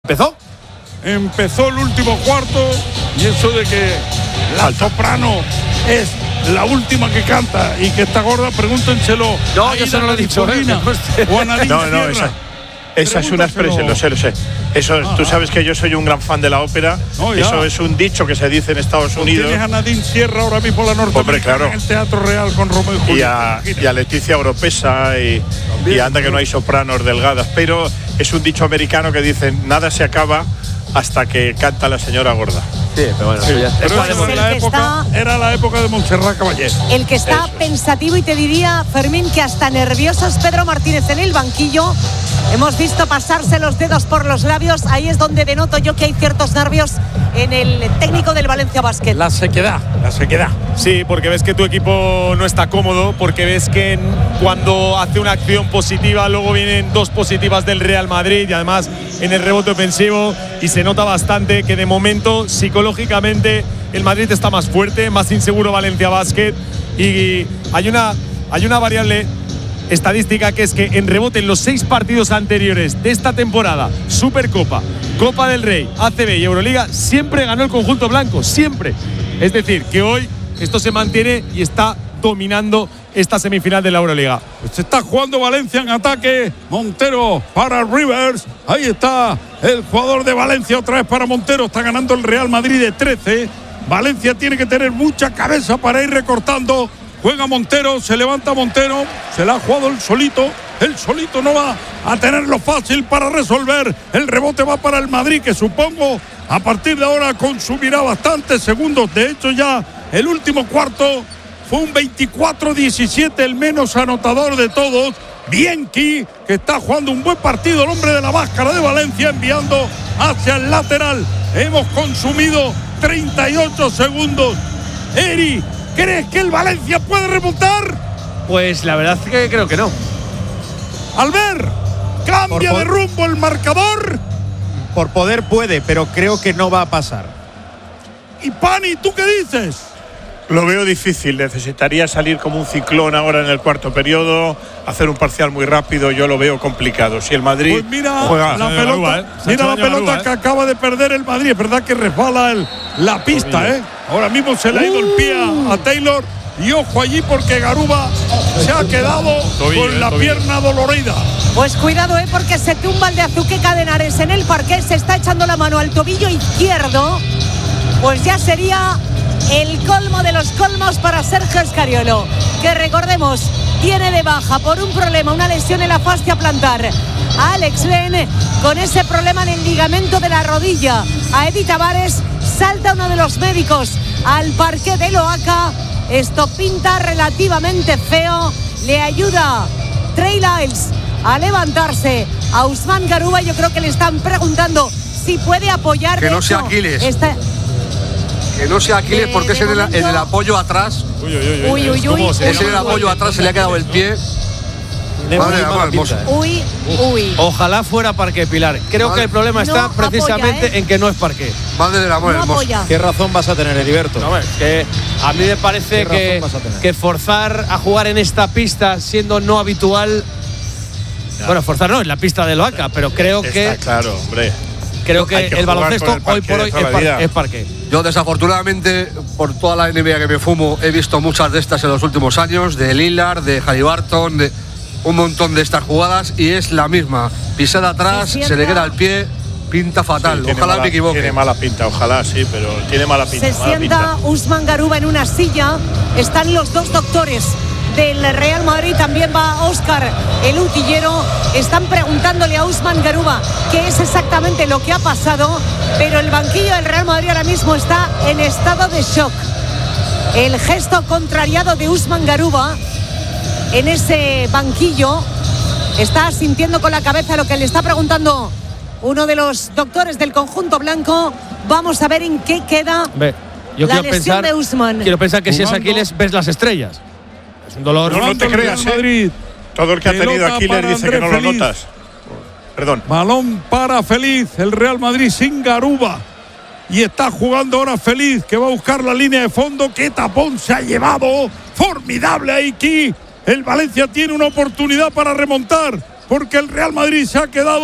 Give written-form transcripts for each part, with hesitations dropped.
Empezó el último cuarto y eso de que la soprano es la última que canta y que está gorda, pregúntenselo. No, yo eso no lo he dicho. O a Nadine no, esa es una expresión, lo sé. Eso, tú sabes que yo soy un gran fan de la ópera. Eso es un dicho que se dice en Estados Unidos. Tienes a Nadine Sierra ahora mismo la norteamericana en el Teatro Real con Romeo y Julieta. Y a Leticia Oropesa y anda que no hay sopranos delgadas. Pero es un dicho americano que dice: nada se acaba hasta que canta la señora gorda. Sí, pero bueno, sí, era la época de Montserrat Caballé. El que está pensativo, y te diría, Fermín, que hasta nervioso es Pedro Martínez en el banquillo. Hemos visto pasarse los dedos por los labios. Ahí es donde denoto yo que hay ciertos nervios en el técnico del Valencia Basket. La sequedad. Sí, porque ves que tu equipo no está cómodo, porque ves que cuando hace una acción positiva, luego vienen dos positivas del Real Madrid y además en el rebote ofensivo, y se nota bastante que de momento psicológicamente el Madrid está más fuerte, más inseguro Valencia Basket, y hay una variable estadística que es que en rebote en los 6 partidos anteriores de esta temporada, Supercopa, Copa del Rey, ACB y Euroliga, siempre ganó el conjunto blanco, siempre. Es decir, que hoy esto se mantiene y está dominando esta semifinal de la Euroliga. Pues se está jugando Valencia en ataque. Montero para Rivers. Ahí está el jugador de Valencia otra vez para Montero. Está ganando el Real Madrid de 13. Valencia tiene que tener mucha cabeza para ir recortando. Juega Montero, se levanta Montero. Se la ha jugado el solito. El solito no va a tenerlo fácil para resolver. El rebote va para el Madrid, que supongo a partir de ahora consumirá bastantes segundos. De hecho, ya el último cuarto fue un 24-17, el menos anotador de todos. Bianchi, que está jugando un buen partido, el hombre de la máscara de Valencia, enviando hacia el lateral. Hemos consumido 38 segundos. Eri, ¿crees que el Valencia puede remontar? Pues la verdad es que creo que no. Albert, cambia de rumbo el marcador. Por poder puede, pero creo que no va a pasar. Y Pani, ¿tú qué dices? Lo veo difícil, necesitaría salir como un ciclón ahora en el cuarto periodo, hacer un parcial muy rápido, yo lo veo complicado. Si el Madrid pues mira juega la pelota, mira la pelota que acaba de perder el Madrid, es verdad que resbala la pista, Ahora mismo se le ha ido el pie a Taylor, y ojo allí porque Garuba se ha quedado con la pierna dolorida. Pues cuidado, porque se tumba el de Azuque Cadenares en el parquet, se está echando la mano al tobillo izquierdo. Pues ya sería el colmo de los colmos para Sergio Escariolo, que recordemos, tiene de baja por un problema, una lesión en la fascia plantar a Alex Len, con ese problema en el ligamento de la rodilla. A Eddie Tavares, salta uno de los médicos al parquet del Oaca. Esto pinta relativamente feo. Le ayuda Trey Lyles a levantarse a Usman Garuba. Yo creo que le están preguntando si puede apoyar. Que no sea Aquiles. Que no sea Aquiles, porque es en el apoyo atrás. Uy. Es en el apoyo atrás, se le ha quedado el pie. Uy. Ojalá fuera parqué, Pilar. Creo que el problema está precisamente en que no es parqué. Madre del amor hermoso. ¿Qué razón vas a tener, Heriberto? No, que a mí me parece que forzar a jugar en esta pista siendo no habitual. Bueno, forzar no, en la pista del Oaca, pero creo que. Está claro, hombre. Creo que el baloncesto hoy por hoy es parqué. Yo, desafortunadamente, por toda la NBA que me fumo, he visto muchas de estas en los últimos años, de Lillard, de Haliburton, de un montón de estas jugadas, y es la misma. Pisada atrás, se le queda el pie, pinta fatal. Sí, ojalá me equivoque. Tiene mala pinta, ojalá sí, pero tiene mala pinta. Se sienta Usman Garuba en una silla. Están los dos doctores del Real Madrid, también va Óscar, el utillero. Están preguntándole a Usman Garuba qué es exactamente lo que ha pasado, pero el banquillo del Real Madrid ahora mismo está en estado de shock. El gesto contrariado de Usman Garuba en ese banquillo está sintiendo con la cabeza lo que le está preguntando uno de los doctores del conjunto blanco. Vamos a ver en qué queda la lesión de Usman. Quiero pensar que si es Aquiles ves las estrellas. Es un dolor. No te creas, Madrid. Todo el que ha tenido Aquiles dice que no lo notas. Perdón. Balón para Feliz, el Real Madrid sin Garuba. Y está jugando ahora Feliz, que va a buscar la línea de fondo. ¡Qué tapón se ha llevado! Formidable aquí. El Valencia tiene una oportunidad para remontar, porque el Real Madrid se ha quedado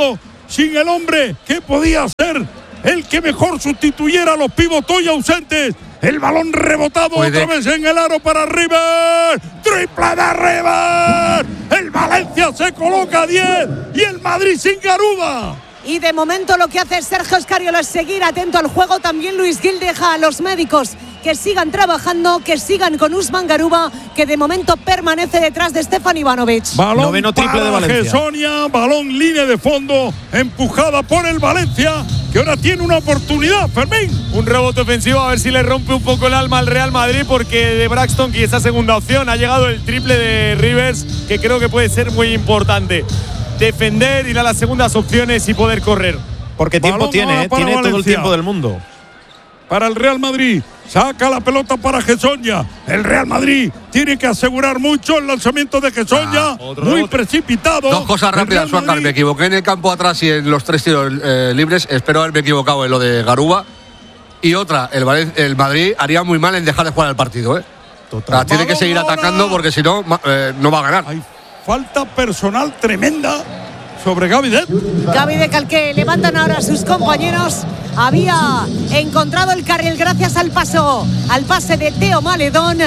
sin el hombre que podía ser el que mejor sustituyera a los pivots hoy ausentes. El balón rebotado otra vez en el aro para River. ¡Triple de River! El Valencia se coloca a 10 y el Madrid sin Garuba. Y de momento lo que hace Sergio Scariolo es seguir atento al juego. También Luis Gil deja a los médicos que sigan trabajando, que sigan con Usman Garuba, que de momento permanece detrás de Stefan Ivanovic. Balón noveno triple de Valencia. Gessonia, balón línea de fondo, empujada por el Valencia, que ahora tiene una oportunidad, Fermín. Un rebote ofensivo, a ver si le rompe un poco el alma al Real Madrid, porque de Braxton, que esa segunda opción, ha llegado el triple de Rivers, que creo que puede ser muy importante. Defender, ir a las segundas opciones y poder correr. Porque tiempo tiene todo el tiempo del mundo. Para el Real Madrid, saca la pelota para Gessonia. El Real Madrid tiene que asegurar mucho el lanzamiento de Gessonia, muy precipitado. Dos cosas rápidas, Juancar. Me equivoqué en el campo atrás y en los 3 tiros libres. Espero haberme equivocado en lo de Garuba. Y otra, el Madrid haría muy mal en dejar de jugar el partido. Tiene que seguir atacando porque si no, no va a ganar. Hay falta personal tremenda sobre Gavidet. Gavidet al que levantan ahora sus compañeros. Había encontrado el carril gracias al pase de Teo Maledón.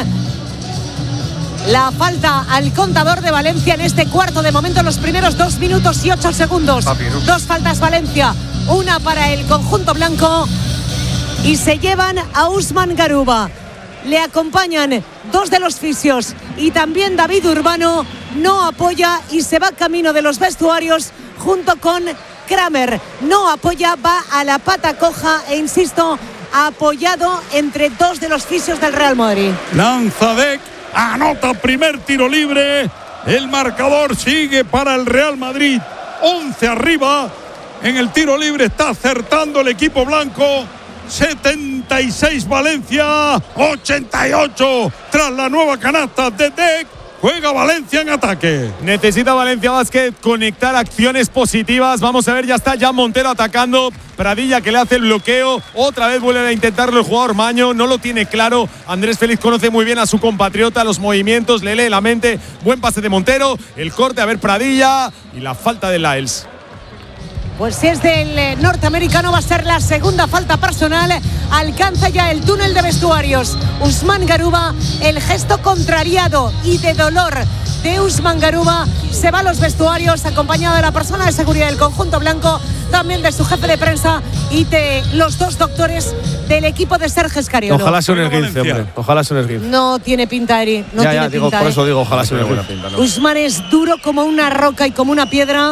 La falta al contador de Valencia en este cuarto. De momento los primeros 2 minutos y 8 segundos. 2 faltas Valencia, una para el conjunto blanco. Y se llevan a Usman Garuba. Le acompañan 2 de los fisios y también David Urbano. No apoya y se va camino de los vestuarios junto con Kramer. No apoya, va a la pata coja e insisto, apoyado entre 2 de los fisios del Real Madrid. Lanzadek anota primer tiro libre. El marcador sigue para el Real Madrid. 11 arriba. En el tiro libre está acertando el equipo blanco. 76 Valencia, 88 tras la nueva canasta de Dec. Juega Valencia en ataque. Necesita Valencia Basket conectar acciones positivas. Vamos a ver, ya está Jan Montero atacando. Pradilla que le hace el bloqueo. Otra vez vuelve a intentarlo el jugador Maño. No lo tiene claro. Andrés Félix conoce muy bien a su compatriota, los movimientos, le lee la mente. Buen pase de Montero. El corte, a ver Pradilla. Y la falta de Lyles. Pues si es del norteamericano, va a ser la segunda falta personal. Alcanza ya el túnel de vestuarios Usman Garuba. El gesto contrariado y de dolor de Usman Garuba. Se va a los vestuarios acompañado de la persona de seguridad del conjunto blanco, también de su jefe de prensa y de los 2 doctores del equipo de Sergio Scariolo. Ojalá sea un esguince, hombre. Ojalá sea un esguince. No tiene pinta, Eri. No tiene pinta. Digo, por eso digo, ojalá sea una buena pinta. ¿No? Usman es duro como una roca y como una piedra.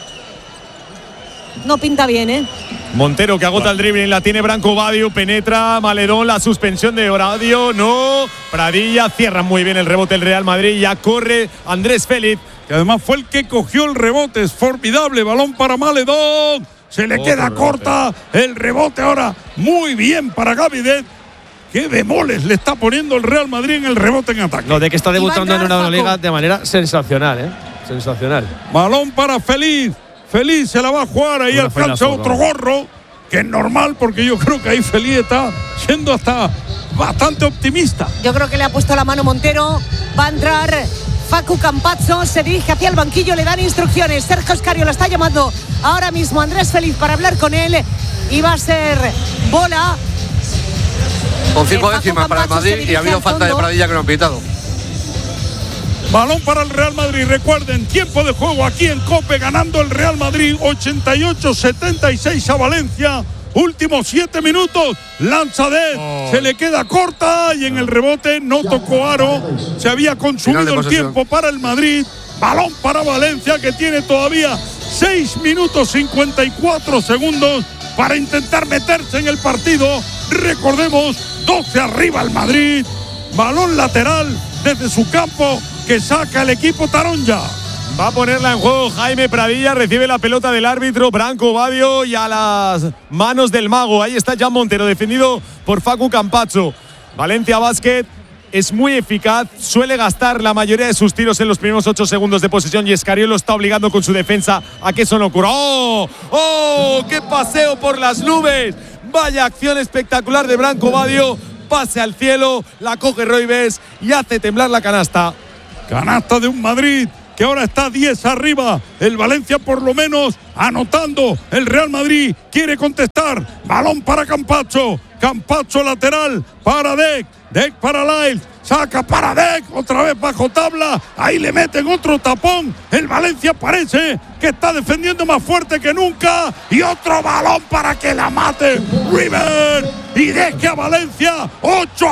No pinta bien, ¿eh? Montero que agota el dribbling, la tiene Branco Badio, penetra Maledón, la suspensión de Oradio, no. Pradilla cierra muy bien el rebote el Real Madrid, ya corre Andrés Félix. Que además fue el que cogió el rebote, es formidable, balón para Maledón. Se le queda corta el rebote ahora, muy bien para Gavidet. Qué bemoles le está poniendo el Real Madrid en el rebote en ataque. Lo de que está debutando en una liga de manera sensacional, ¿eh? Sensacional. Balón para Feliz. Feliz se la va a jugar, ahí alcanza otro gorro, que es normal porque yo creo que ahí Feliz está siendo hasta bastante optimista. Yo creo que le ha puesto la mano Montero, va a entrar Facu Campazzo, se dirige hacia el banquillo, le dan instrucciones, Sergio Scariolo está llamando ahora mismo a Andrés Feliz para hablar con él y va a ser bola. Con 5 décimas para el Madrid y ha habido falta de Pradilla que no han pitado. Balón para el Real Madrid, recuerden, tiempo de juego aquí en COPE, ganando el Real Madrid 88-76 a Valencia. Últimos 7 minutos, lanza se le queda corta y en el rebote no tocó aro. Se había consumido el tiempo para el Madrid. Balón para Valencia, que tiene todavía 6 minutos 54 segundos para intentar meterse en el partido. Recordemos, 12 arriba el Madrid. Balón lateral desde su campo que saca el equipo Taronja. Va a ponerla en juego Jaime Pradilla, recibe la pelota del árbitro Branco Badio y a las manos del mago. Ahí está Jan Montero, defendido por Facu Campazzo. Valencia Basket es muy eficaz, suele gastar la mayoría de sus tiros en los primeros 8 segundos de posesión y Scariolo está obligando con su defensa a que eso no ocurra. ¡Oh! ¡Oh! ¡Qué paseo por las nubes! Vaya acción espectacular de Branco Badio. Pase al cielo, la coge Roibes y hace temblar la canasta. Canasta de un Madrid que ahora está 10 arriba. El Valencia por lo menos anotando. El Real Madrid quiere contestar. Balón para Campazzo. Campazzo lateral para Dec. Dec para Lyles. Saca para Dec. Otra vez bajo tabla. Ahí le meten otro tapón. El Valencia parece que está defendiendo más fuerte que nunca. Y otro balón para que la mate River. Y deje a Valencia 8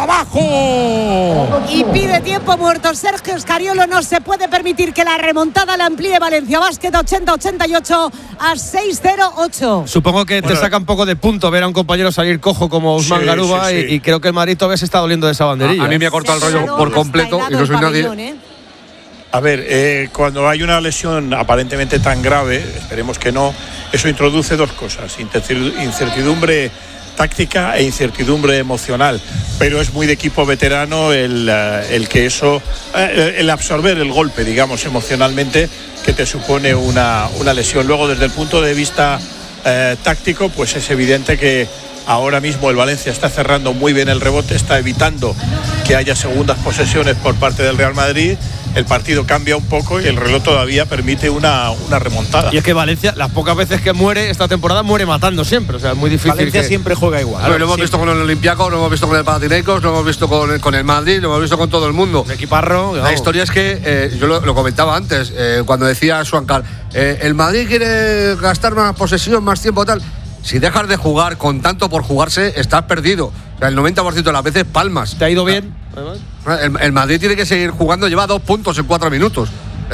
abajo. Y pide tiempo muerto Sergio Scariolo. No se puede permitir que la remontada la amplíe Valencia Basket 80-88 a 6-0-8. Supongo que te saca un poco de punto ver a un compañero salir cojo como Ousmane Garuba, sí. Y creo que el Madrid todavía se está doliendo de esa banderilla. A mí me ha cortado el rollo por completo y no soy nadie. A ver, cuando hay una lesión aparentemente tan grave, esperemos que no, eso introduce dos cosas: incertidumbre táctica e incertidumbre emocional, pero es muy de equipo veterano el que eso, el absorber el golpe, digamos, emocionalmente que te supone una lesión. Luego, desde el punto de vista táctico, pues es evidente que ahora mismo el Valencia está cerrando muy bien el rebote, está evitando que haya segundas posesiones por parte del Real Madrid. El partido cambia un poco y el reloj todavía permite una remontada. Y es que Valencia, las pocas veces que muere esta temporada, muere matando siempre. O sea, es muy difícil. Valencia siempre juega igual. Lo hemos visto con el Olympiacos, lo hemos visto con el Panathinaikos, lo hemos visto con el Madrid, lo hemos visto con todo el mundo. Un equiparro. La historia es que, yo lo comentaba antes, cuando decía Suancar, el Madrid quiere gastar más posesión, más tiempo, tal. Si dejas de jugar con tanto por jugarse, estás perdido. O sea, el 90% de las veces palmas. ¿Te ha ido bien? El Madrid tiene que seguir jugando, lleva 2 puntos en 4 minutos.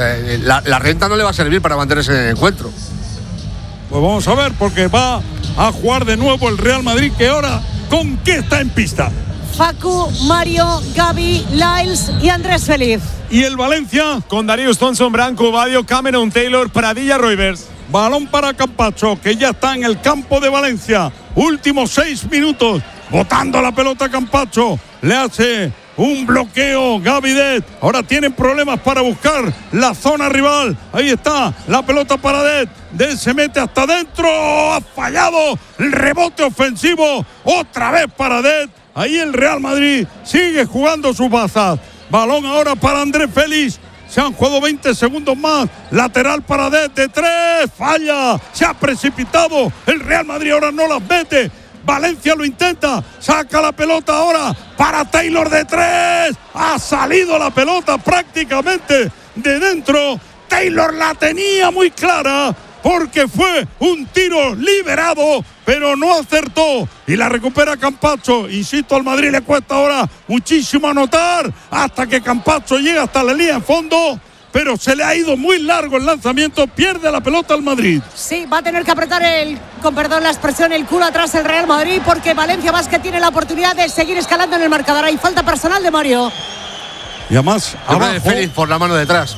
La renta no le va a servir para mantenerse en el encuentro. Pues vamos a ver, porque va a jugar de nuevo el Real Madrid, que ahora ¿con qué está en pista? Facu, Mario, Gavi, Lyles y Andrés Feliz. ¿Y el Valencia? Con Darius Thompson, Branco, Badio, Cameron Taylor, Pradilla, Roivers. Balón para Campazzo, que ya está en el campo de Valencia. Últimos 6 minutos. Botando la pelota Campazzo. Le hace un bloqueo Gavidet. Ahora tienen problemas para buscar la zona rival. Ahí está la pelota para Det. Det se mete hasta adentro. Ha fallado el rebote ofensivo. Otra vez para Det. Ahí el Real Madrid sigue jugando sus bazas. Balón ahora para Andrés Félix. Se han jugado 20 segundos más. Lateral para Det de 3. Falla. Se ha precipitado. El Real Madrid ahora no las mete. Valencia lo intenta. Saca la pelota ahora para Taylor de 3. Ha salido la pelota prácticamente de dentro. Taylor la tenía muy clara porque fue un tiro liberado, pero no acertó. Y la recupera Campazzo. Insisto, al Madrid le cuesta ahora muchísimo anotar hasta que Campazzo llega hasta la línea de fondo. Pero se le ha ido muy largo el lanzamiento, pierde la pelota al Madrid. Sí, va a tener que apretar con perdón la expresión, el culo atrás el Real Madrid, porque Valencia Basket tiene la oportunidad de seguir escalando en el marcador. Hay falta personal de Mario. Y además, abajo, Félix por la mano detrás.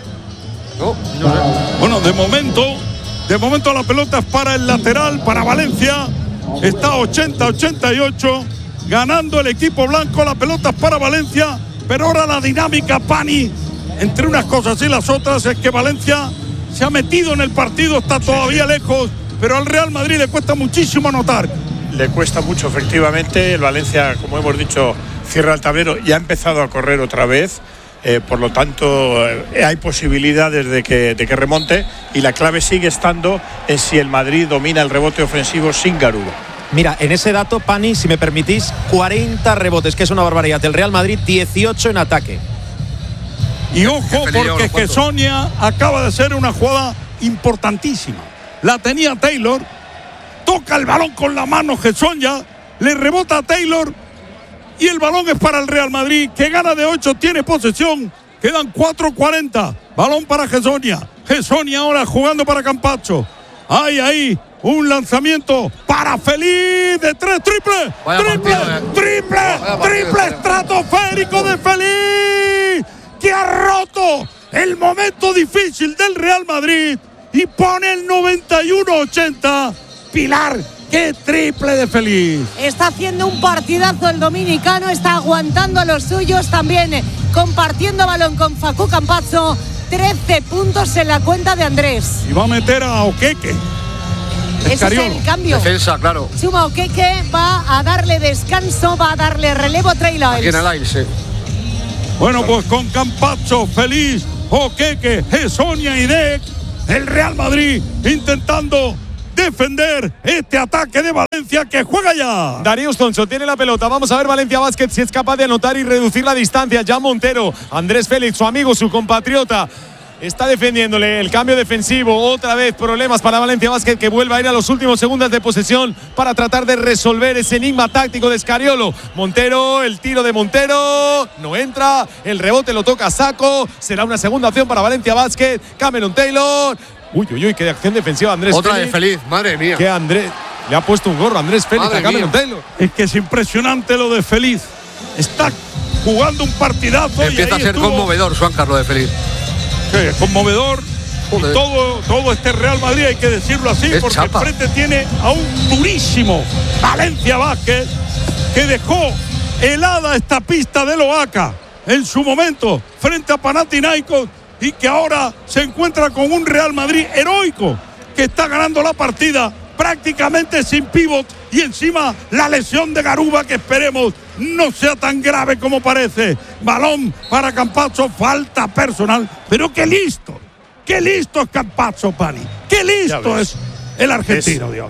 Bueno, de momento la pelota es para el lateral, para Valencia. Está 80-88, ganando el equipo blanco. La pelota es para Valencia, pero ahora la dinámica, Pani, entre unas cosas y las otras, es que Valencia se ha metido en el partido, está todavía lejos, pero al Real Madrid le cuesta muchísimo anotar. Le cuesta mucho, efectivamente. El Valencia, como hemos dicho, cierra el tablero y ha empezado a correr otra vez. Por lo tanto, hay posibilidades de que remonte, y la clave sigue estando en si el Madrid domina el rebote ofensivo sin Garuba. Mira, en ese dato, Pani, si me permitís, 40 rebotes, que es una barbaridad. El Real Madrid, 18 en ataque. Y ojo, porque Gessonia acaba de hacer una jugada importantísima. La tenía Taylor, toca el balón con la mano Gessonia, le rebota a Taylor y el balón es para el Real Madrid, que gana de 8, tiene posesión. Quedan 4:40. Balón para Gessonia. Gessonia ahora jugando para Campazzo. Hay ahí un lanzamiento para Feliz de 3. Triple estratosférico de Feliz, que ha roto el momento difícil del Real Madrid y pone el 91-80. Pilar, qué triple de Feliz. Está haciendo un partidazo el dominicano, está aguantando a los suyos, también compartiendo balón con Facu Campazzo. 13 puntos en la cuenta de Andrés. Y va a meter a Okeke. Ese es el cambio. Defensa, claro. Chuma Okeke va a darle descanso, va a darle relevo a Trey Lyles. Aquí en el aire, sí. Bueno, pues con Campazzo, Feliz Okeke, Sonia y Dek. El Real Madrid intentando defender este ataque de Valencia que juega ya. Darius Thompson tiene la pelota. Vamos a ver Valencia Basket si es capaz de anotar y reducir la distancia. Ya Montero, Andrés Félix, su amigo, su compatriota, está defendiéndole el cambio defensivo. Otra vez problemas para Valencia Basket, que vuelve a ir a los últimos segundos de posesión para tratar de resolver ese enigma táctico de Scariolo. Montero, el tiro de Montero no entra, el rebote lo toca Sacco. Será una segunda opción para Valencia Basket. Cameron Taylor. Uy, qué acción defensiva Andrés Otra Félix. de Feliz, madre mía. Que Andrés le ha puesto un gorro a Andrés Félix a Cameron Taylor. Es que es impresionante lo de Feliz. Está jugando un partidazo. Empieza a ser conmovedor, Juan Carlos de Feliz. Sí, conmovedor. Joder. Todo este Real Madrid, hay que decirlo así, Es porque chapa. enfrente tiene a un durísimo Valencia Basket que dejó helada esta pista del Oaxaca en su momento frente a Panathinaikos y que ahora se encuentra con un Real Madrid heroico que está ganando la partida prácticamente sin pívot y encima la lesión de Garuba, que esperemos no sea tan grave como parece. Balón para Campazzo, falta personal, pero qué listo es Campazzo, Pani, qué listo es el argentino, Dios.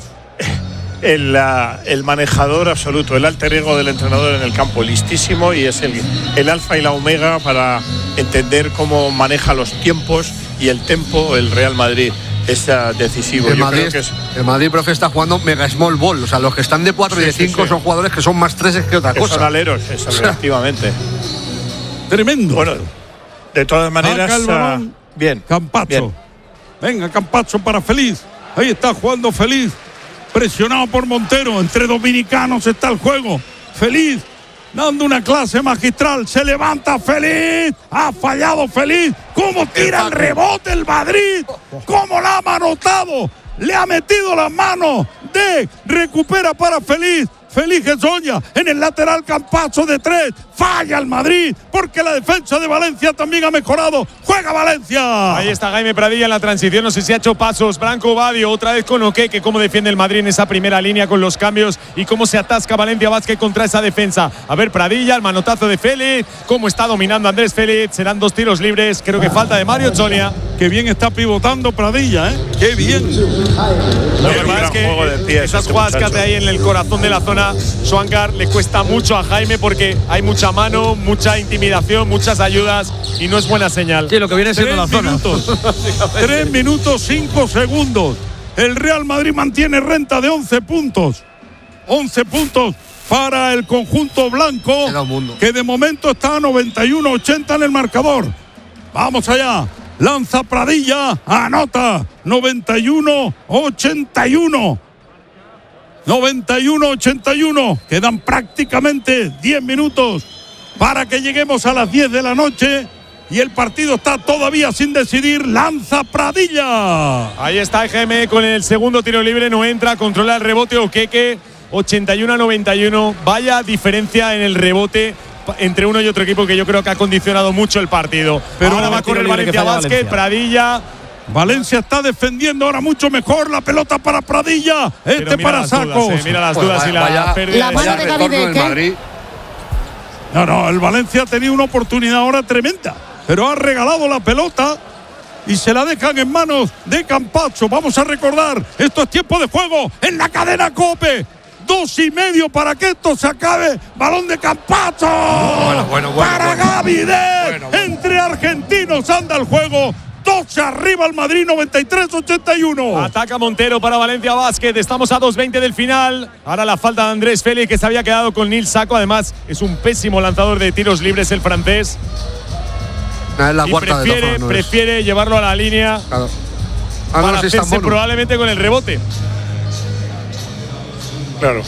El manejador absoluto, el alter ego del entrenador en el campo, listísimo, y es el alfa y la omega para entender cómo maneja los tiempos y el tempo el Real Madrid. Es decisivo. El Madrid, profe, está jugando mega small ball. O sea, los que están de 4 y de 5 son jugadores que son más treses que otra cosa. Son aleros, eso, efectivamente. Tremendo. Bueno, de todas maneras, bien. Campazzo. Bien. Venga, Campazzo para Feliz. Ahí está jugando Feliz. Presionado por Montero. Entre dominicanos está el juego. Feliz dando una clase magistral. Se levanta Feliz. Ha fallado Feliz. ¿Cómo tira el rebote el Madrid? ¿Cómo la ha manotado? Le ha metido las manos. Recupera para Feliz. Feliz Sonia en el lateral, Campazzo de 3. Falla el Madrid porque la defensa de Valencia también ha mejorado. Juega Valencia. Ahí está Jaime Pradilla en la transición. No sé si ha hecho pasos. Branco Badio otra vez con Okeke. Cómo defiende el Madrid en esa primera línea con los cambios y cómo se atasca Valencia Basket contra esa defensa. A ver, Pradilla, el manotazo de Félix. Cómo está dominando Andrés Félix. Serán 2 tiros libres. Creo que falta de Mario Sonia. Qué bien está pivotando Pradilla, ¿eh? Qué bien. Lo que pasa es que esas jugadas que hace ahí en el corazón de la zona, Swankar, le cuesta mucho a Jaime porque hay mucha mano, mucha intimidación, muchas ayudas y no es buena señal. Sí, lo que viene siendo la zona. 3 minutos 5 segundos. El Real Madrid mantiene renta de 11 puntos. 11 puntos para el conjunto blanco, que de momento está a 91-80 en el marcador. Vamos allá. Lanza Pradilla, anota 91-81. 91-81. Quedan prácticamente 10 minutos para que lleguemos a las 10 de la noche y el partido está todavía sin decidir. Lanza Pradilla. Ahí está GM con el segundo tiro libre, no entra, controla el rebote Okeke, 81-91. Vaya diferencia en el rebote entre uno y otro equipo que yo creo que ha condicionado mucho el partido. Pero ahora va con el Valencia Basket, Pradilla. Valencia está defendiendo ahora mucho mejor. La pelota para Pradilla. Para Sacco. Mira las dudas y la pérdida. La mano de Gaby. No, el Valencia ha tenido una oportunidad ahora tremenda, pero ha regalado la pelota y se la dejan en manos de Campazzo. Vamos a recordar, esto es tiempo de juego en la cadena COPE. 2:30 para que esto se acabe. Balón de Campazzo. Para Gaby. Entre argentinos anda el juego. 12 arriba el Madrid, 93-81. Ataca Montero para Valencia Basket. Estamos a 2:20 del final. Ahora la falta de Andrés Félix, que se había quedado con Nil Sacco. Además, es un pésimo lanzador de tiros libres el francés. La y cuarta prefiere llevarlo a la línea, claro, para hacerse probablemente con el rebote. Claro.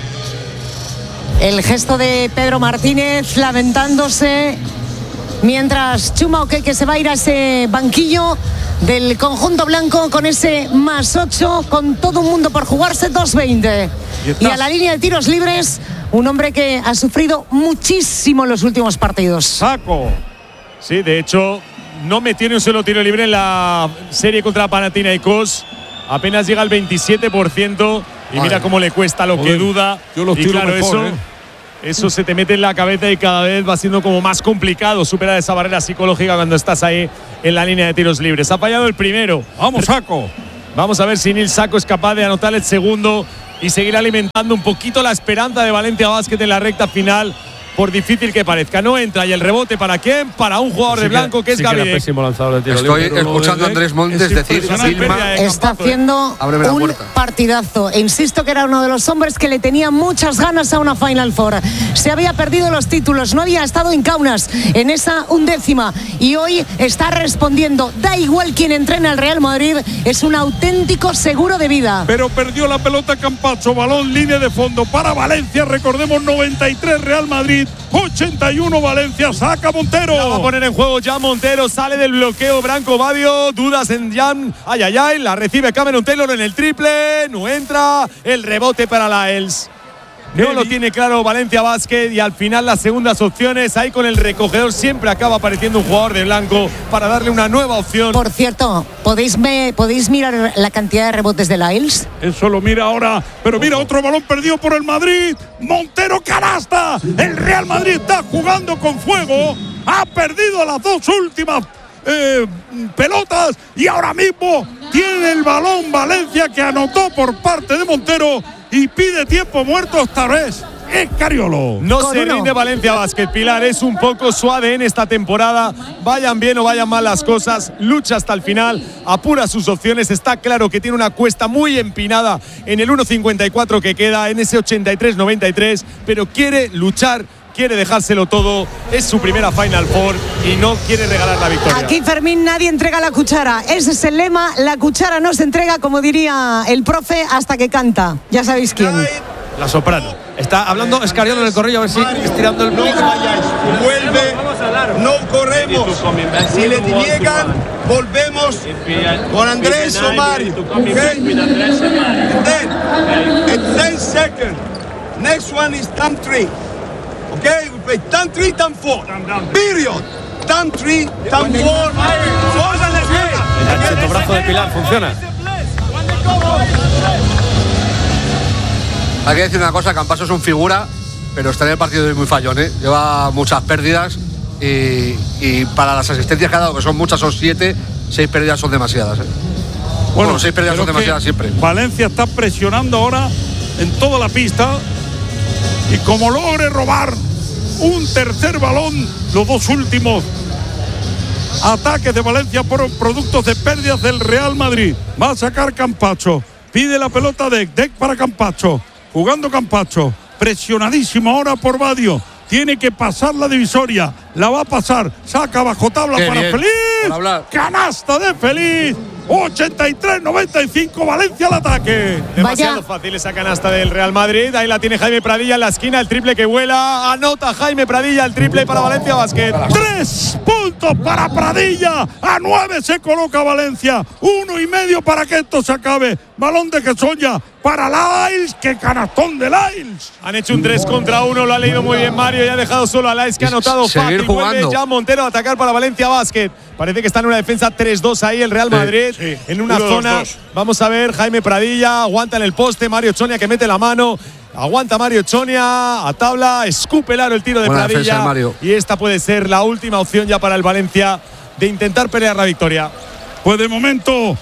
El gesto de Pedro Martínez lamentándose, mientras Chuma Okeke se va a ir a ese banquillo del conjunto blanco con ese +8, con todo un mundo por jugarse. 2:20. Y a la línea de tiros libres, un hombre que ha sufrido muchísimo en los últimos partidos. Sacco. Sí, de hecho, no metió ni un solo tiro libre en la serie contra Panathinaikos. Apenas llega al 27%. Y mira cómo le cuesta, lo que duda. Yo los y tiro claro, mejor, eso Eso se te mete en la cabeza y cada vez va siendo como más complicado superar esa barrera psicológica cuando estás ahí en la línea de tiros libres. Ha fallado el primero. Vamos, Saco. Vamos a ver si Nil Saco es capaz de anotar el segundo y seguir alimentando un poquito la esperanza de Valencia Basket en la recta final, por difícil que parezca. No entra. ¿Y el rebote para quién? Para un jugador de blanco que es Gavidec. Estoy escuchando a Andrés Montes decir Filma está haciendo un partidazo. E insisto que era uno de los hombres que le tenía muchas ganas a una Final Four. Se había perdido los títulos, no había estado en Kaunas en esa 11ª y hoy está respondiendo. Da igual quién entrena al Real Madrid, es un auténtico seguro de vida. Pero perdió la pelota Campazzo, balón línea de fondo para Valencia. Recordemos, 93 Real Madrid, 81 Valencia. Saca Montero. La va a poner en juego ya Montero. Sale del bloqueo Branco Badio. Dudas en Jan. Ay. La recibe Cameron Taylor en el triple. No entra. El rebote para Lyles. No lo tiene claro Valencia Basket y al final las segundas opciones ahí con el recogedor siempre acaba apareciendo un jugador de blanco para darle una nueva opción. Por cierto, ¿podéis mirar la cantidad de rebotes de Lyles? Eso lo mira ahora, pero mira otro balón perdido por el Madrid. Montero, canasta. El Real Madrid está jugando con fuego. Ha perdido las dos últimas pelotas y ahora mismo tiene el balón Valencia, que anotó por parte de Montero y pide tiempo muerto esta vez. Es Scariolo. No se rinde Valencia Basket, Pilar. Es un poco suave en esta temporada. Vayan bien o vayan mal las cosas, lucha hasta el final, apura sus opciones. Está claro que tiene una cuesta muy empinada en el 1.54 que queda, en ese 83-93, pero quiere luchar, quiere dejárselo todo. Es su primera Final Four y no quiere regalar la victoria. Aquí, Fermín, nadie entrega la cuchara. Ese es el lema. La cuchara no se entrega, como diría el profe, hasta que canta. Ya sabéis quién. La soprano. Está hablando Scariolo en el corrillo, a ver si estirando el no vayáis, vuelve, no corremos. Si le niegan, volvemos con Andrés o Mario. Okay? And then, in 10 seconds, next one is time 3. Okay, we play time 3, time 4. Period. Time 3, time 4. El chetobrazo de Pilar funciona. Hay que decir una cosa, Campazzo es un figura, pero está en el partido de hoy muy fallón, ¿eh? Lleva muchas pérdidas y para las asistencias que ha dado, que son muchas, son 7, 6 pérdidas son demasiadas, ¿eh? Bueno, 6 pérdidas son demasiadas siempre. Valencia está presionando ahora en toda la pista y como logre robar un tercer balón, los dos últimos ataques de Valencia fueron productos de pérdidas del Real Madrid. Va a sacar Campazzo, pide la pelota Deck para Campazzo. Jugando Campazzo, presionadísimo ahora por Badio. Tiene que pasar la divisoria. La va a pasar. Saca bajo tabla para Feliz. Canasta de Feliz. 83-95, Valencia al ataque. Demasiado fácil esa canasta del Real Madrid. Ahí la tiene Jaime Pradilla en la esquina. El triple que vuela. Anota Jaime Pradilla el triple para Valencia Basket. 3 puntos para Pradilla. A 9 se coloca Valencia. 1,5 para que esto se acabe. Balón de Quesoya para Lyles. ¡Qué canastón de Lyles! Han hecho un 3 contra 1. Lo ha leído muy bien Mario y ha dejado solo a Lyles, que ha anotado fácil. Vuelve ya Montero a atacar para Valencia Basket. Parece que está en una defensa 3-2 ahí el Real Madrid. Sí. En una zona. Vamos a ver, Jaime Pradilla aguanta en el poste. Mario Chonia que mete la mano. Aguanta Mario Chonia a tabla. Escupe el aro el tiro de Buena Pradilla. defensa, y esta puede ser la última opción ya para el Valencia de intentar pelear la victoria. Pues de momento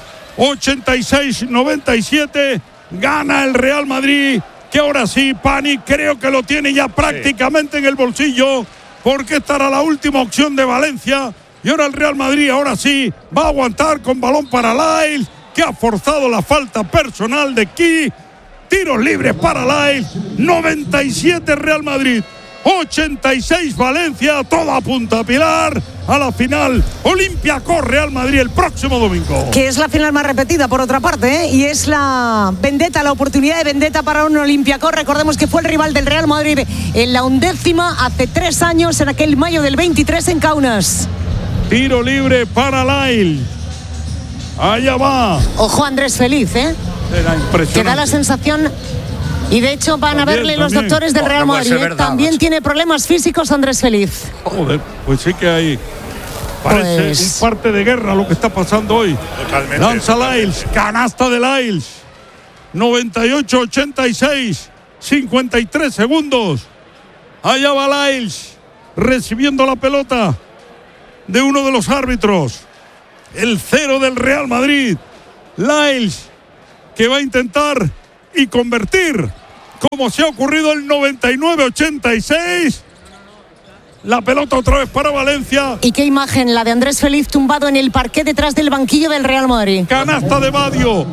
86-97 gana el Real Madrid, que ahora sí, Pani, creo que lo tiene ya prácticamente en el bolsillo, porque esta era la última opción de Valencia. Y ahora el Real Madrid, ahora sí, va a aguantar con balón para Lyles, que ha forzado la falta personal de Key. Tiros libres para Lyles. 97 Real Madrid, 86 Valencia. Todo apunta a Pilar a la final. Olympiacos Real Madrid el próximo domingo. Que es la final más repetida, por otra parte, ¿eh? Y es la vendetta, la oportunidad de vendetta para un Olympiacos. Recordemos que fue el rival del Real Madrid en la 11ª hace 3 años, en aquel mayo del 23 en Kaunas. Tiro libre para Lyles. Allá va. Ojo Andrés Feliz, ¿eh? Era impresionante. Que da la sensación, y de hecho van a verle los doctores del Real Madrid. También tiene problemas físicos Andrés Feliz. Joder, pues sí que hay. Parece un parte de guerra lo que está pasando hoy. Totalmente. Lanza Lyles, canasta de Lyles. 98-86, 53 segundos. Allá va Lails recibiendo la pelota de uno de los árbitros. El 0 del Real Madrid. Lails, que va a intentar y convertir, como se ha ocurrido el 99-86. La pelota otra vez para Valencia. Y qué imagen la de Andrés Feliz tumbado en el parqué detrás del banquillo del Real Madrid. Canasta de Badio,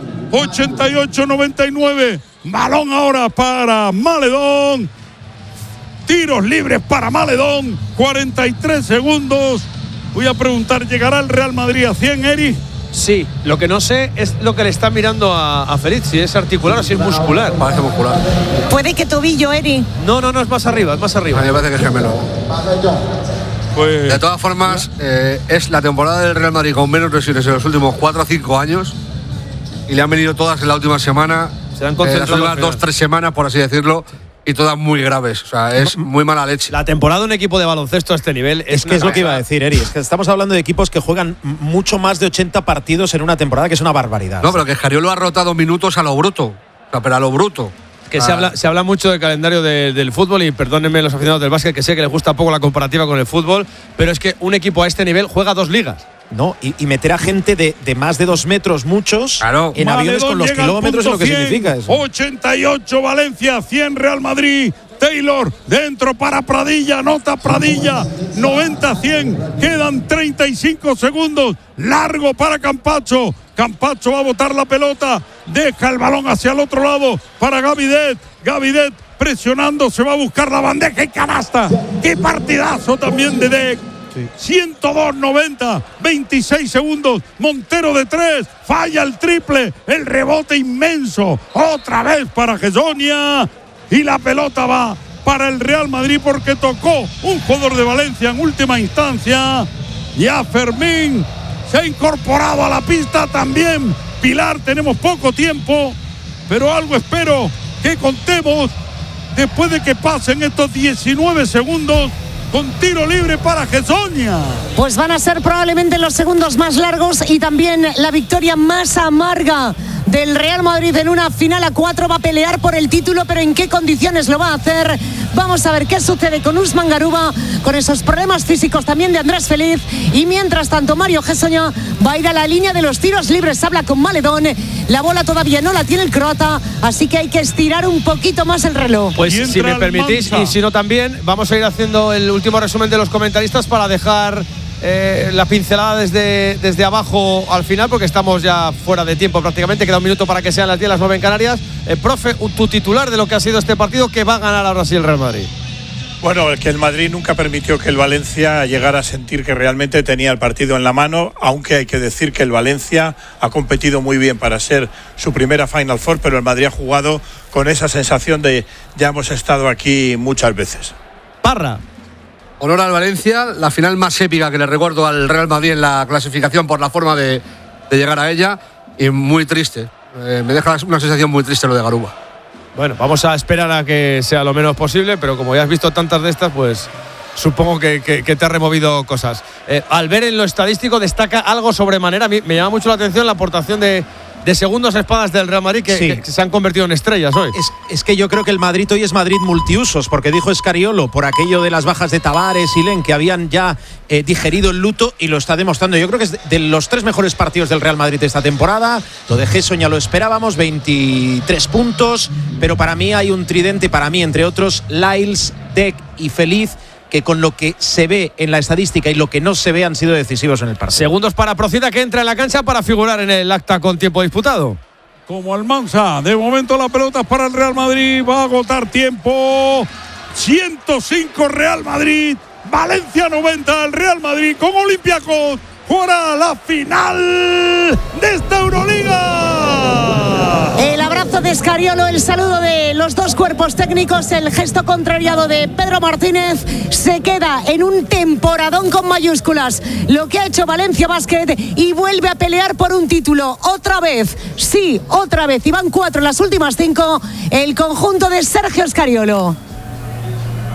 88-99. Balón ahora para Maledón. Tiros libres para Maledón. 43 segundos. Voy a preguntar, ¿llegará el Real Madrid a 100, Eri? Sí, lo que no sé es lo que le está mirando a Feliz, si es articular o si es muscular. Parece muscular. Puede que tobillo, Eri. No, es más arriba, es más arriba. A mí me parece que es gemelo. Pues De todas formas, es la temporada del Real Madrid con menos lesiones en los últimos 4 o 5 años y le han venido todas en la última semana, Se han concentrado las últimas al final. 2-3 semanas, por así decirlo, y todas muy graves. O sea, es muy mala leche. La temporada de un equipo de baloncesto a este nivel Es que es lo que iba a decir, Eri. Es que estamos hablando de equipos que juegan mucho más de 80 partidos en una temporada, que es una barbaridad. No, pero que Escariolo ha rotado minutos a lo bruto. O sea, pero a lo bruto. Que se habla mucho del calendario del fútbol, y perdónenme los aficionados del básquet, que sé que les gusta poco la comparativa con el fútbol, pero es que un equipo a este nivel juega 2 ligas. No, y meter a gente de más de 2 metros, muchos, Claro. en aviones Maledón con los llega al kilómetros, es punto lo que 100, significa eso. 88 Valencia, 100 Real Madrid. Taylor dentro para Pradilla, anota Pradilla, 90-100, quedan 35 segundos, largo para Campacho. Campacho va a botar la pelota, deja el balón hacia el otro lado para Gavidet. Gavidet presionando, se va a buscar la bandeja y canasta. ¡Qué partidazo también de Dec! 102-90, 26 segundos, Montero de 3, falla el triple, el rebote inmenso, otra vez para Gessonia, y la pelota va para el Real Madrid porque tocó un jugador de Valencia en última instancia. Ya Fermín se ha incorporado a la pista también. Pilar, tenemos poco tiempo, pero algo espero que contemos después de que pasen estos 19 segundos con tiro libre para Gessonia. Pues van a ser probablemente los segundos más largos y también la victoria más amarga del Real Madrid en una final a 4. Va a pelear por el título, pero ¿en qué condiciones lo va a hacer? Vamos a ver qué sucede con Usman Garuba, con esos problemas físicos también de Andrés Feliz. Y mientras tanto, Mario Gessonia va a ir a la línea de los tiros libres. Habla con Maledón. La bola todavía no la tiene el croata, así que hay que estirar un poquito más el reloj. Pues Y si entra me permitís, Almanza. y si no también, vamos a ir haciendo el último resumen de los comentaristas para dejar la pincelada desde abajo al final, porque estamos ya fuera de tiempo prácticamente. Queda un minuto para que sean las 10, las 9 en Canarias. Profe, tu titular de lo que ha sido este partido, que va a ganar ahora sí el Real Madrid. Bueno, que el Madrid nunca permitió que el Valencia llegara a sentir que realmente tenía el partido en la mano, aunque hay que decir que el Valencia ha competido muy bien para ser su primera Final Four, pero el Madrid ha jugado con esa sensación de ya hemos estado aquí muchas veces. Parra. Honor al Valencia, la final más épica que le recuerdo al Real Madrid en la clasificación por la forma de llegar a ella, y muy triste. Me deja una sensación muy triste lo de Garuba. Bueno, vamos a esperar a que sea lo menos posible, pero como ya has visto tantas de estas, pues supongo que te ha removido cosas. Al ver en lo estadístico, destaca algo sobremanera. A mí me llama mucho la atención la aportación de segundos espadas del Real Madrid, que se han convertido en estrellas hoy. Es que yo creo que el Madrid hoy es Madrid multiusos, porque dijo Escariolo, por aquello de las bajas de Tavares y Len, que habían ya digerido el luto, y lo está demostrando. Yo creo que es de los 3 mejores partidos del Real Madrid esta temporada. Lo de Gessonia lo esperábamos, 23 puntos, pero para mí hay un tridente, para mí, entre otros, Lails, Dec y Feliz, que con lo que se ve en la estadística y lo que no se ve han sido decisivos en el partido. Segundos para Procida, que entra en la cancha para figurar en el acta con tiempo disputado. Como Almanza, de momento la pelota es para el Real Madrid, va a agotar tiempo. 105 Real Madrid, Valencia 90, el Real Madrid con Olympiacos jugará la final de esta Euroliga. El abrazo de Escariolo, el saludo de los dos cuerpos técnicos, el gesto contrariado de Pedro Martínez. Se queda en un temporadón con mayúsculas lo que ha hecho Valencia Basket, y vuelve a pelear por un título otra vez. Sí, otra vez, y van 4 en las últimas 5 el conjunto de Sergio Escariolo.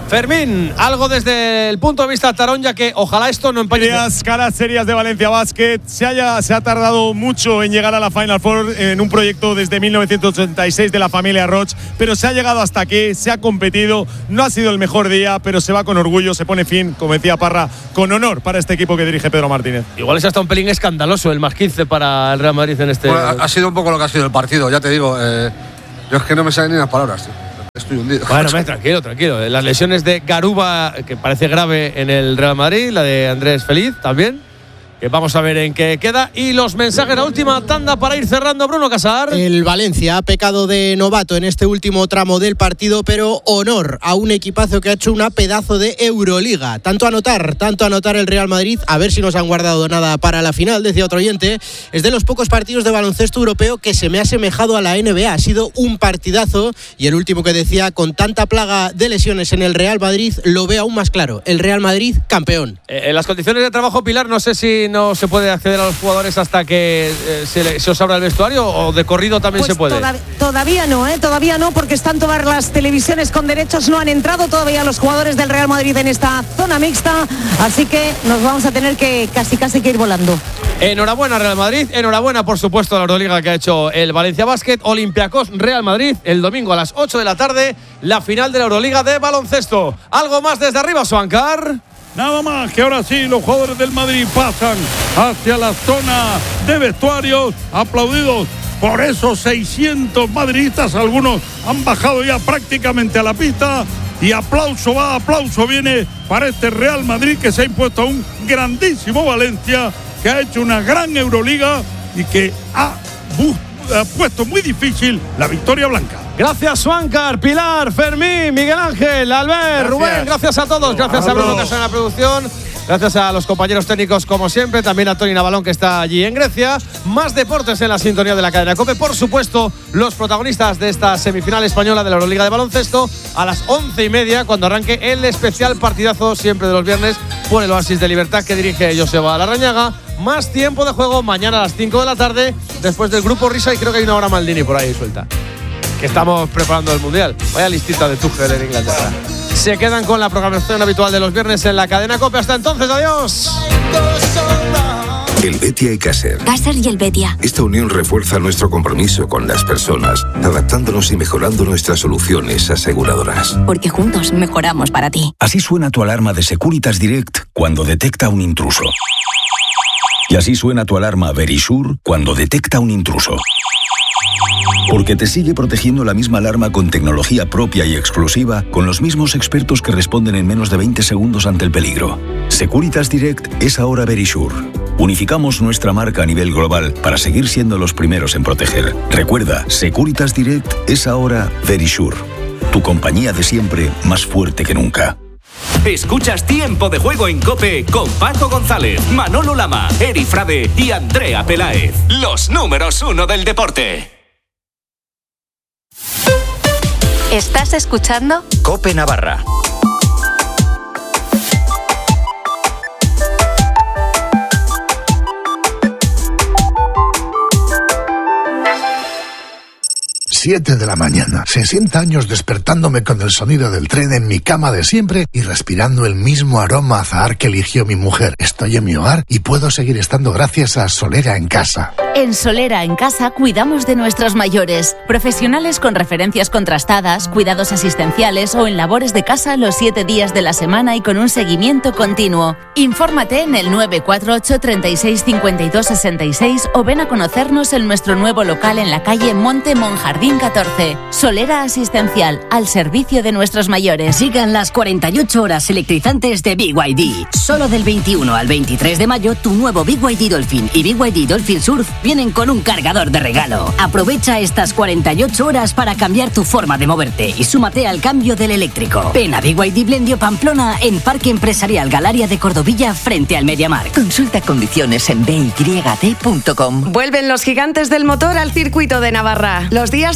Fermín, algo desde el punto de vista tarón, ya que ojalá esto no empañe. Las caras serias de Valencia Basket. Se ha tardado mucho en llegar a la Final Four en un proyecto desde 1986 de la familia Roch, pero se ha llegado hasta aquí, se ha competido. No ha sido el mejor día, pero se va con orgullo, se pone fin, como decía Parra, con honor para este equipo que dirige Pedro Martínez. Igual es hasta un pelín escandaloso el más 15 para el Real Madrid en este. Bueno, ha sido un poco lo que ha sido el partido, ya te digo. Yo es que no me salen ni las palabras, tío. Estoy hundido. Bueno, tranquilo. Las lesiones de Garuba, que parece grave en el Real Madrid, la de Andrés Feliz también, que vamos a ver en qué queda. Y los mensajes, la última tanda para ir cerrando, Bruno Casar. El Valencia ha pecado de novato en este último tramo del partido, pero honor a un equipazo que ha hecho una pedazo de Euroliga. Tanto anotar el Real Madrid, a ver si nos han guardado nada para la final, decía otro oyente. Es de los pocos partidos de baloncesto europeo que se me ha asemejado a la NBA. Ha sido un partidazo, y el último que decía, con tanta plaga de lesiones en el Real Madrid, lo veo aún más claro. El Real Madrid, campeón. En las condiciones de trabajo, Pilar, no sé si no se puede acceder a los jugadores hasta que se os abra el vestuario, o de corrido también pues se puede. Todavía no, porque están todas las televisiones con derechos, no han entrado todavía los jugadores del Real Madrid en esta zona mixta, así que nos vamos a tener que casi que ir volando. Enhorabuena Real Madrid, enhorabuena por supuesto a la Euroliga que ha hecho el Valencia Basket. Olympiacos Real Madrid el domingo a las 8 de la tarde, la final de la Euroliga de baloncesto. ¿Algo más desde arriba, Suancar? Nada más, que ahora sí los jugadores del Madrid pasan hacia la zona de vestuarios, aplaudidos por esos 600 madridistas. Algunos han bajado ya prácticamente a la pista, y aplauso va, aplauso viene para este Real Madrid, que se ha impuesto a un grandísimo Valencia, que ha hecho una gran Euroliga y que ha puesto muy difícil la victoria blanca. Gracias, Suancar, Pilar, Fermín, Miguel Ángel, Albert, Rubén, gracias a todos, gracias a Bruno Casar en la producción, gracias a los compañeros técnicos como siempre, también a Tony Navalón, que está allí en Grecia. Más deportes en la sintonía de la cadena COPE, por supuesto, los protagonistas de esta semifinal española de la Euroliga de baloncesto a las 11:30, cuando arranque el especial partidazo siempre de los viernes por el Oasis de Libertad que dirige Joseba Larrañaga. Más tiempo de juego mañana a las 5 de la tarde, después del Grupo Risa, y creo que hay una hora Maldini por ahí suelta, que estamos preparando el Mundial. Vaya listita de Tuchel en Inglaterra. Se quedan con la programación habitual de los viernes en la cadena COPE. Hasta entonces, adiós. El Betia y Caser. Caser y el Betia. Esta unión refuerza nuestro compromiso con las personas, adaptándonos y mejorando nuestras soluciones aseguradoras. Porque juntos mejoramos para ti. Así suena tu alarma de Securitas Direct cuando detecta un intruso. Y así suena tu alarma Verisure cuando detecta un intruso. Porque te sigue protegiendo la misma alarma con tecnología propia y exclusiva, con los mismos expertos que responden en menos de 20 segundos ante el peligro. Securitas Direct es ahora Verisure. Unificamos nuestra marca a nivel global para seguir siendo los primeros en proteger. Recuerda, Securitas Direct es ahora Verisure. Tu compañía de siempre, más fuerte que nunca. Escuchas Tiempo de Juego en COPE con Paco González, Manolo Lama, Eri Frade y Andrea Peláez. Los números 1 del deporte. ¿Estás escuchando? COPE Navarra. Siete de la mañana. 60 años despertándome con el sonido del tren en mi cama de siempre y respirando el mismo aroma a azahar que eligió mi mujer. Estoy en mi hogar y puedo seguir estando gracias a Solera en Casa. En Solera en Casa cuidamos de nuestros mayores. Profesionales con referencias contrastadas, cuidados asistenciales o en labores de casa los 7 días de la semana y con un seguimiento continuo. Infórmate en el 948 36 52 66 o ven a conocernos en nuestro nuevo local en la calle Monte Monjardín 14. Solera Asistencial, al servicio de nuestros mayores. Sigan las 48 horas electrizantes de BYD. Solo del 21 al 23 de mayo, tu nuevo BYD Dolphin y BYD Dolphin Surf vienen con un cargador de regalo. Aprovecha estas 48 horas para cambiar tu forma de moverte y súmate al cambio del eléctrico. Ven a BYD Blendio Pamplona en Parque Empresarial Galaria de Cordovilla frente al MediaMarkt. Consulta condiciones en byt.com. Vuelven los gigantes del motor al circuito de Navarra. Los días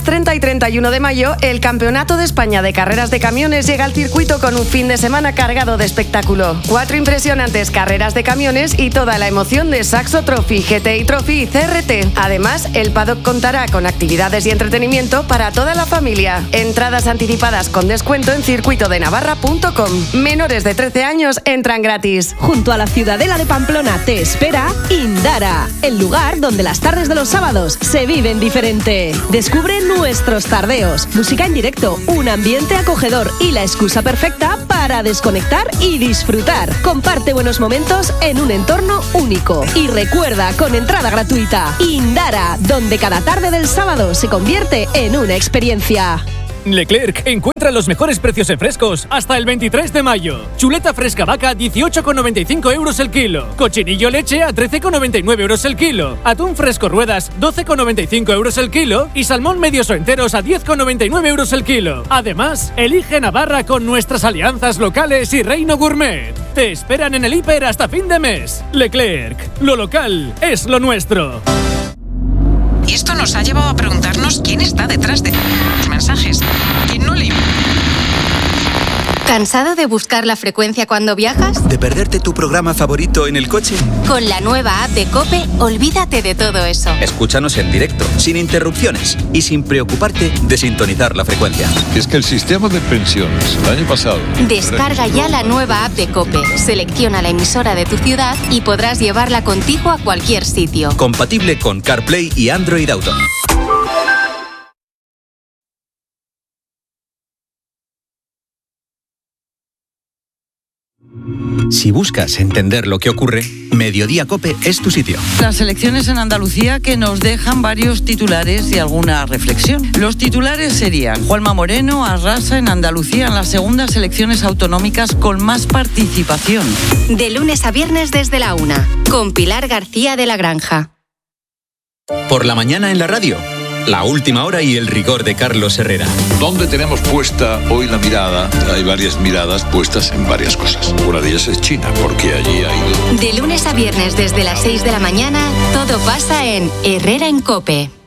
30 y 31 de mayo, el Campeonato de España de Carreras de Camiones llega al circuito con un fin de semana cargado de espectáculo. 4 impresionantes carreras de camiones y toda la emoción de Saxo Trophy, GTI Trophy y CRT. Además, el paddock contará con actividades y entretenimiento para toda la familia. Entradas anticipadas con descuento en circuitodenavarra.com. Menores de 13 años entran gratis. Junto a la Ciudadela de Pamplona te espera Indara, el lugar donde las tardes de los sábados se viven diferente. Descubre nuestros tardeos, música en directo, un ambiente acogedor y la excusa perfecta para desconectar y disfrutar. Comparte buenos momentos en un entorno único. Y recuerda, con entrada gratuita, Indara, donde cada tarde del sábado se convierte en una experiencia. Leclerc encuentra los mejores precios en frescos hasta el 23 de mayo. Chuleta fresca vaca 18,95 euros el kilo. Cochinillo leche a 13,99 euros el kilo. Atún fresco ruedas 12,95 euros el kilo. Y salmón medios o enteros a 10,99 euros el kilo. Además, elige Navarra con nuestras alianzas locales y Reino Gourmet. Te esperan en el hiper hasta fin de mes. Leclerc, lo local es lo nuestro. Y esto nos ha llevado a preguntarnos quién está detrás de los mensajes. ¿Quién no le... ¿Cansado de buscar la frecuencia cuando viajas? ¿De perderte tu programa favorito en el coche? Con la nueva app de COPE, olvídate de todo eso. Escúchanos en directo, sin interrupciones y sin preocuparte de sintonizar la frecuencia. Es que el sistema de pensiones el año pasado... Descarga ya la nueva app de COPE, selecciona la emisora de tu ciudad y podrás llevarla contigo a cualquier sitio. Compatible con CarPlay y Android Auto. Si buscas entender lo que ocurre, Mediodía COPE es tu sitio. Las elecciones en Andalucía que nos dejan varios titulares y alguna reflexión. Los titulares serían: Juanma Moreno arrasa en Andalucía en las segundas elecciones autonómicas con más participación. De lunes a viernes desde la 1, con Pilar García de la Granja. Por la mañana en la radio. La última hora y el rigor de Carlos Herrera. ¿Dónde tenemos puesta hoy la mirada? Hay varias miradas puestas en varias cosas. Una de ellas es China, porque allí ha ido... De lunes a viernes desde las 6 de la mañana, todo pasa en Herrera en COPE.